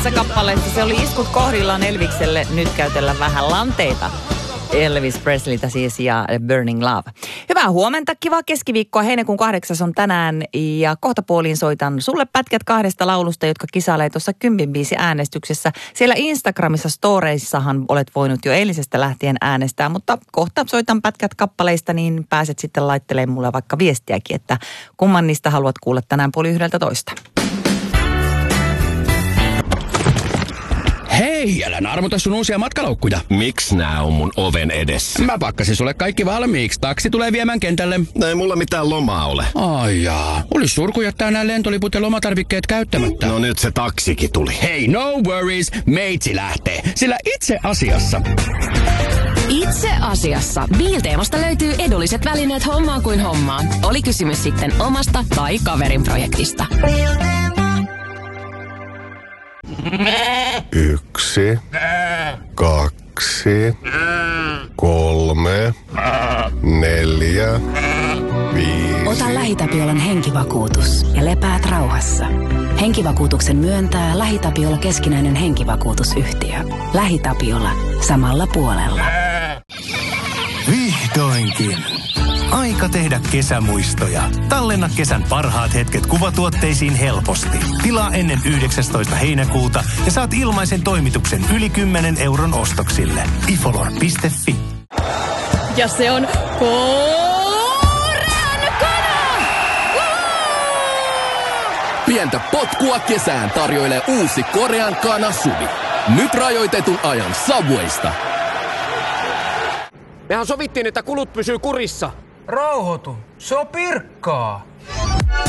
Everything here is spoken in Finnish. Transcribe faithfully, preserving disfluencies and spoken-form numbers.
kappaleesta se oli Iskut kohdillaan Elvikselle, nyt käytellä vähän lanteita. Elvis Presleytä siis ja Burning Love. Hyvää huomenta, kivaa keskiviikkoa. Heinäkuun kahdeksas on tänään ja kohta puoliin soitan sulle pätkät kahdesta laulusta, jotka kisailee tuossa kympin biisi äänestyksessä. Siellä Instagramissa storeissahan olet voinut jo eilisestä lähtien äänestää, mutta kohta soitan pätkät kappaleista, niin pääset sitten laittelemaan mulle vaikka viestiäkin, että kumman niistä haluat kuulla tänään puoli yhdeltä toista. Hei, älä armuta sun uusia matkalaukkuja. Miks nää on mun oven edessä? Mä pakkasin sulle kaikki valmiiksi. Taksi tulee viemään kentälle. Ei mulla mitään lomaa ole. Ai jaa. Olis surku jättää nää lentoliput ja lomatarvikkeet käyttämättä. No nyt se taksikin tuli. Hei, no worries. Meitsi lähtee. Sillä itse asiassa... Itse asiassa Bilteemasta löytyy edulliset välineet hommaan kuin hommaan. Oli kysymys sitten omasta tai kaverin projektista. Yksi, kaksi, kolme, neljä, viisi. Ota LähiTapiolan henkivakuutus ja lepäät rauhassa. Henkivakuutuksen myöntää LähiTapiola keskinäinen henkivakuutusyhtiö. LähiTapiola. Samalla puolella. Vihdoinkin. Aika tehdä kesämuistoja. Tallenna kesän parhaat hetket kuvatuotteisiin helposti. Tilaa ennen yhdeksästoista heinäkuuta ja saat ilmaisen toimituksen yli kymmenen euron ostoksille. ifolor piste fi. Ja se on Korean kana! Pientä potkua kesään tarjoilee uusi Korean kana Suvi. Nyt rajoitetun ajan Subwaysta. Mehän sovittiin, että kulut pysyy kurissa. Rauhoitu. Se on pirkkaa.